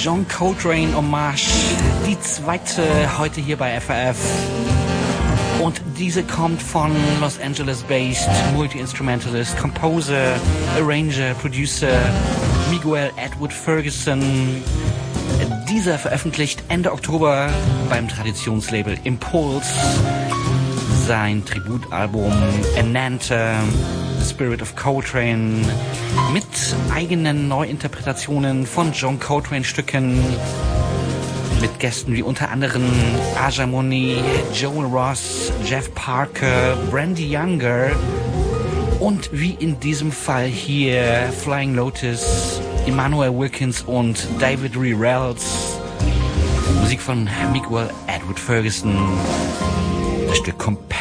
John Coltrane Hommage, die zweite heute hier bei FAF. Und diese kommt von Los Angeles-based Multi-Instrumentalist, Composer, Arranger, Producer Miguel Edward Ferguson. Dieser veröffentlicht Ende Oktober beim Traditionslabel Impulse sein Tributalbum Enanta, The Spirit of Coltrane, mit eigenen Neuinterpretationen von John Coltrane-Stücken, mit Gästen wie unter anderem Aja Monet, Joel Ross, Jeff Parker, Brandy Younger und wie in diesem Fall hier Flying Lotus, Emmanuel Wilkins und David Reynolds. Musik von Miguel Edward Ferguson. Das Stück